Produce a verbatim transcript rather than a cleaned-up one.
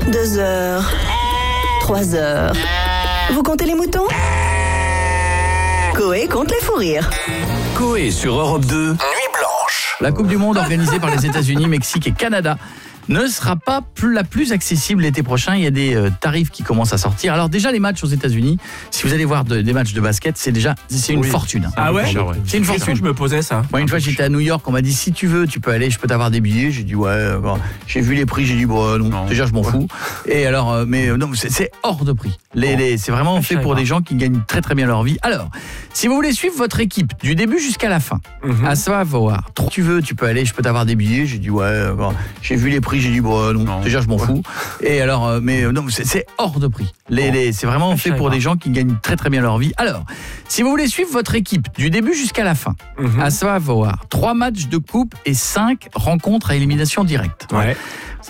Deux heures. Trois heures. Vous comptez les moutons ? Coé compte les fous rires. Coé sur Europe deux, Nuit Blanche. La Coupe du Monde organisée par les États-Unis, Mexique et Canada ne sera pas plus, la plus accessible l'été prochain. Il y a des euh, tarifs qui commencent à sortir. Alors déjà les matchs aux États-Unis, si vous allez voir de, des matchs de basket, c'est déjà c'est une Oui. fortune. Ah ouais, C'est une fortune. Je me posais ça. Moi une fois j'étais à New York, on m'a dit si tu veux, tu peux aller, je peux t'avoir des billets. J'ai dit ouais. Bon. J'ai vu les prix, j'ai dit bon non, Non. déjà je m'en fous. Et alors euh, mais euh, non, c'est, c'est hors de prix. Les, les, c'est vraiment Ah, fait je pour savais des gens qui gagnent très très bien leur vie. Alors si vous voulez suivre votre équipe du début jusqu'à la fin, Mhm. à savoir, si tu veux, tu peux aller, je peux t'avoir des billets. J'ai dit ouais. Bon. J'ai vu les prix, j'ai dit bon non. Non. Déjà je m'en fous. Et alors euh, mais euh, non, c'est, c'est hors de prix. Les, Bon. les, c'est vraiment Ah, je fait savais pour pas. des gens qui gagnent très très bien leur vie. Alors si vous voulez suivre votre équipe du début jusqu'à la fin, Mhm. à savoir trois matchs de coupe et cinq rencontres à élimination directe. Ouais.